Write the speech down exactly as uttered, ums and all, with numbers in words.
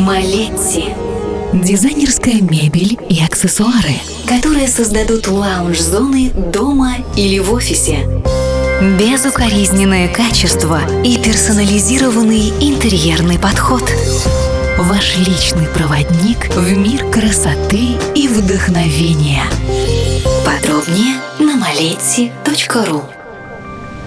Малетти. Дизайнерская мебель и аксессуары, которые создадут лаунж-зоны дома или в офисе. Безукоризненное качество и персонализированный интерьерный подход. Ваш личный проводник в мир красоты и вдохновения. Подробнее на малетти точка ру.